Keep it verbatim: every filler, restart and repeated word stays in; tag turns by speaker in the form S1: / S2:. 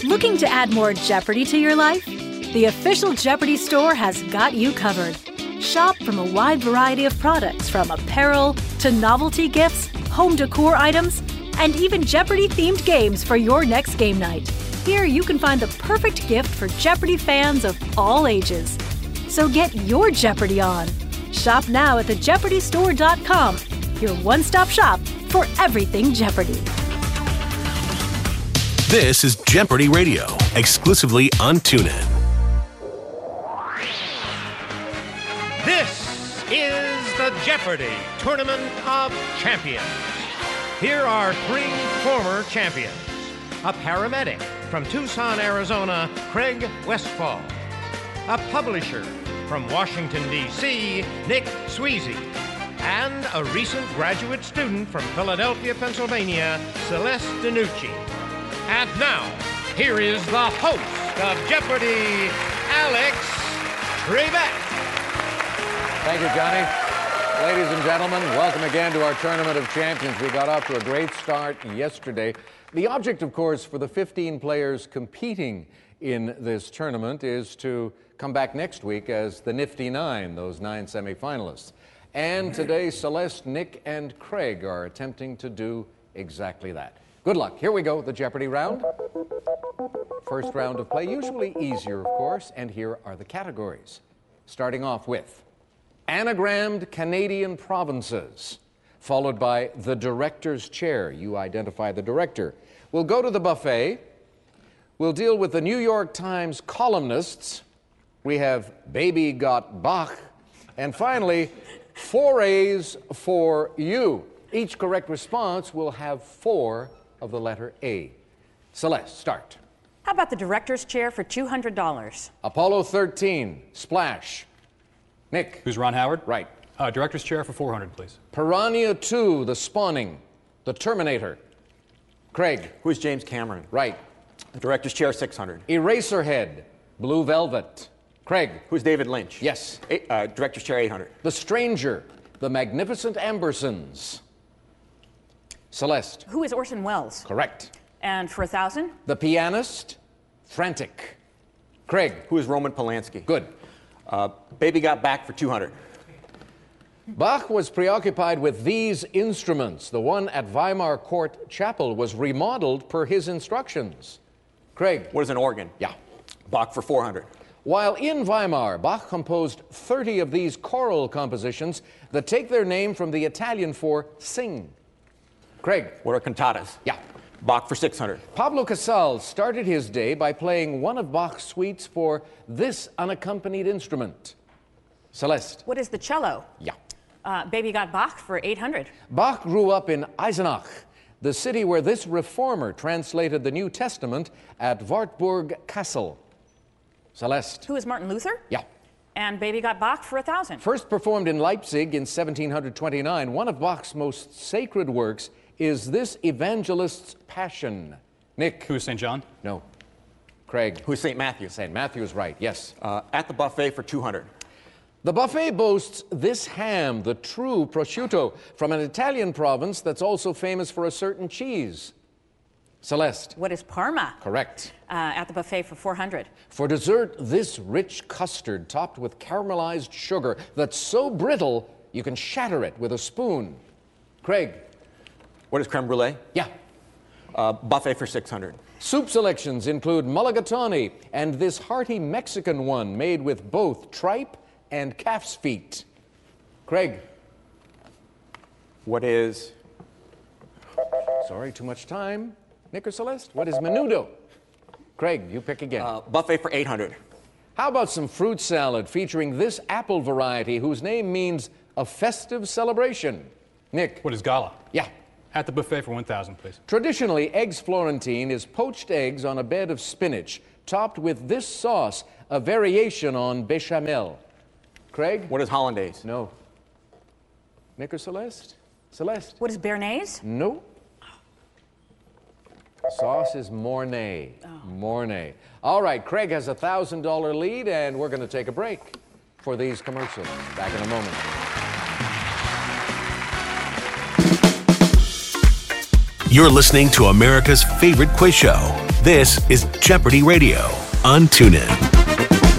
S1: Looking to add more Jeopardy to your life? The official Jeopardy store has got you covered. Shop from a wide variety of products, from apparel to novelty gifts, home decor items, and even Jeopardy-themed games for your next game night. Here you can find the perfect gift for Jeopardy fans of all ages. So get your Jeopardy on. Shop now at the jeopardy store dot com, your one-stop shop for everything Jeopardy.
S2: This is Jeopardy Radio, exclusively on TuneIn.
S3: This is the Jeopardy Tournament of Champions. Here are three former champions. A paramedic from Tucson, Arizona, Craig Westfall. A publisher from Washington, D C, Nick Sweezy. And a recent graduate student from Philadelphia, Pennsylvania, Celeste DiNucci. And now, here is the host of Jeopardy, Alex Trebek.
S4: Thank you, Johnny. Ladies and gentlemen, welcome again to our Tournament of Champions. We got off to a great start yesterday. The object, of course, for the fifteen players competing in this tournament is to come back next week as the Nifty Nine, those nine semifinalists. And today, Celeste, Nick, and Craig are attempting to do exactly that. Good luck. Here we go, the Jeopardy round. First round of play, usually easier, of course, and here are the categories. Starting off with anagrammed Canadian provinces, followed by the director's chair. You identify the director. We'll go to the buffet. We'll deal with the New York Times columnists. We have Baby Got Bach. And finally, four A's for you. Each correct response will have four of the letter A. Celeste, start.
S5: How about the director's chair for two hundred dollars?
S4: Apollo thirteen, Splash. Nick.
S6: Who's Ron Howard?
S4: Right.
S6: Uh, director's chair for four hundred, please.
S4: Piranha two, The Spawning, The Terminator. Craig.
S7: Who's James Cameron?
S4: Right.
S7: The director's chair, six hundred.
S4: Eraserhead, Blue Velvet. Craig.
S7: Who's David Lynch?
S4: Yes.
S7: Eight, uh, director's chair, eight hundred.
S4: The Stranger, The Magnificent Ambersons. Celeste.
S5: Who is Orson Welles?
S4: Correct.
S5: And for a thousand?
S4: The Pianist, Frantic. Craig.
S7: Who is Roman Polanski?
S4: Good.
S7: Uh, Baby Got Back for two hundred.
S4: Bach was preoccupied with these instruments. The one at Weimar Court Chapel was remodeled per his instructions. Craig.
S7: What is an organ?
S4: Yeah.
S7: Bach for four hundred.
S4: While in Weimar, Bach composed thirty of these choral compositions that take their name from the Italian for sing. Craig.
S7: What are cantatas?
S4: Yeah.
S7: Bach for six hundred.
S4: Pablo Casals started his day by playing one of Bach's suites for this unaccompanied instrument. Celeste.
S5: What is the cello?
S4: Yeah.
S5: Uh, Baby Got Bach for eight hundred.
S4: Bach grew up in Eisenach, the city where this reformer translated the New Testament at Wartburg Castle. Celeste.
S5: Who is Martin Luther?
S4: Yeah.
S5: And Baby Got Bach for a thousand.
S4: First performed in Leipzig in seventeen twenty-nine, one of Bach's most sacred works is this evangelist's Passion. Nick.
S6: Who is Saint John?
S4: No. Craig.
S7: Who's Saint Matthew?
S4: Saint Matthew's right, yes.
S7: Uh, at the buffet for two hundred.
S4: The buffet boasts this ham, the true prosciutto, from an Italian province that's also famous for a certain cheese. Celeste.
S5: What is Parma?
S4: Correct.
S5: Uh, at the buffet for four hundred.
S4: For dessert, this rich custard topped with caramelized sugar that's so brittle you can shatter it with a spoon. Craig.
S7: What is creme brulee?
S4: Yeah.
S7: Uh, buffet for six hundred.
S4: Soup selections include mulligatawny and this hearty Mexican one made with both tripe and calf's feet. Craig.
S7: What is...
S4: Sorry, too much time. Nick or Celeste? What is menudo? Craig, you pick again.
S7: Uh, buffet for eight hundred.
S4: How about some fruit salad featuring this apple variety whose name means a festive celebration? Nick.
S6: What is gala?
S4: Yeah.
S6: At the buffet for one thousand, please.
S4: Traditionally, eggs Florentine is poached eggs on a bed of spinach, topped with this sauce, a variation on bechamel. Craig?
S7: What is hollandaise?
S4: No. Nick or Celeste? Celeste?
S5: What is béarnaise?
S4: No. Sauce is Mornay. Oh. Mornay. All right, Craig has a one thousand dollars lead, and we're going to take a break for these commercials. Back in a moment.
S2: You're listening to America's favorite quiz show, This is Jeopardy Radio on TuneIn.